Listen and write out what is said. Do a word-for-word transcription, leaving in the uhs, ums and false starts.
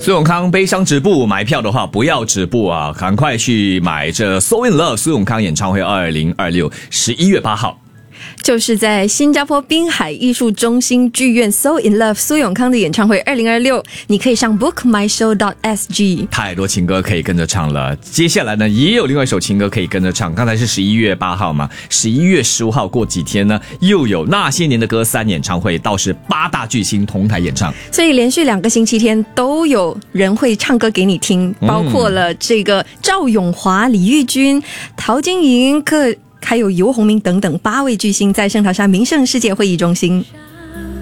苏永康悲伤止步，买票的话不要止步啊，赶快去买这 So In Love 苏永康演唱会二零二六十一月八号。 就是在新加坡滨海艺术中心剧院 So In Love 苏永康的演唱会二零二六，你可以上 book my show dot s g。 太多情歌可以跟着唱了，接下来呢也有另外一首情歌可以跟着唱。刚才是十一月八号嘛，十一月十五号过几天呢又有那些年的歌三演唱会，倒是八大巨星同台演唱， 所以连续两个星期天都有人会唱歌给你听，包括了这个赵咏华、李翊君、陶晶莹、各还有游鸿明等等八位巨星在圣淘沙名胜世界会议中心。